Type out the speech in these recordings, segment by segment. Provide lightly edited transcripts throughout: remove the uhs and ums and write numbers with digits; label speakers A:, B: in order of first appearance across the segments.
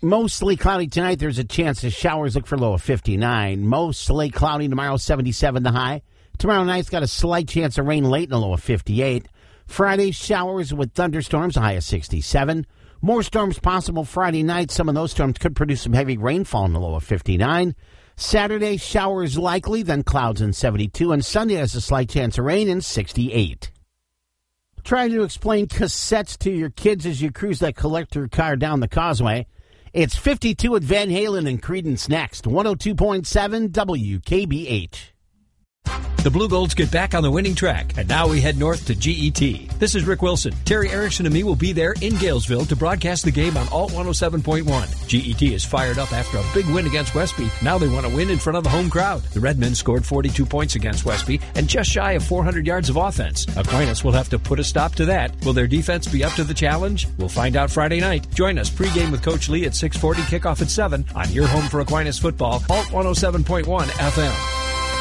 A: Mostly cloudy tonight. There's a chance of showers. Look for a low of 59. Mostly cloudy tomorrow, 77 the high. Tomorrow night's got a slight chance of rain late and a low of 58. Friday, showers with thunderstorms, a high of 67. More storms possible Friday night. Some of those storms could produce some heavy rainfall in the low of 59. Saturday, showers likely, then clouds in 72. And Sunday has a slight chance of rain in 68. Trying to explain cassettes to your kids as you cruise that collector car down the causeway. It's 52 with Van Halen and Creedence next. 102.7 WKBH.
B: The Blue Golds get back on the winning track, and now we head north to GET. This is Rick Wilson. Terry Erickson and me will be there in Galesville to broadcast the game on Alt 107.1. GET is fired up after a big win against Westby. Now they want to win in front of the home crowd. The Redmen scored 42 points against Westby and just shy of 400 yards of offense. Aquinas will have to put a stop to that. Will their defense be up to the challenge? We'll find out Friday night. Join us pregame with Coach Lee at 6:40, kickoff at 7 on your home for Aquinas football, Alt 107.1 FM.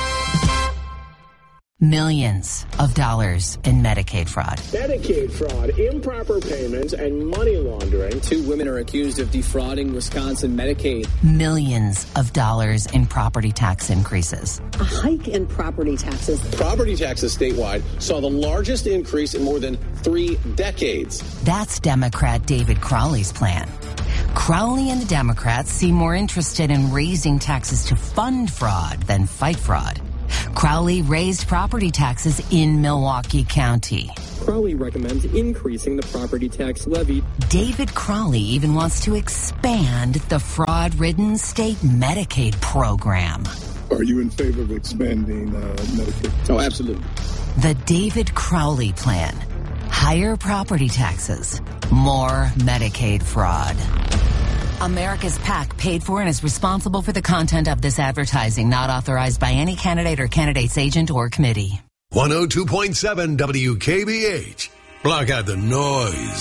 C: Millions of dollars in Medicaid fraud.
D: Medicaid fraud, improper payments, and money laundering.
E: 2 women are accused of defrauding Wisconsin Medicaid.
C: Millions of dollars in property tax increases.
F: A hike in property taxes.
G: Property taxes statewide saw the largest increase in more than 3 decades.
C: That's Democrat David Crowley's plan. Crowley and the Democrats seem more interested in raising taxes to fund fraud than fight fraud. Crowley raised property taxes in Milwaukee County.
H: Crowley recommends increasing the property tax levy.
C: David Crowley even wants to expand the fraud-ridden state Medicaid program.
I: Are you in favor of expanding Medicaid?
G: Oh, absolutely.
C: The David Crowley plan. Higher property taxes, more Medicaid fraud. America's PAC paid for and is responsible for the content of this advertising, not authorized by any candidate or candidate's agent or committee.
J: 102.7 WKBH. Block out the noise.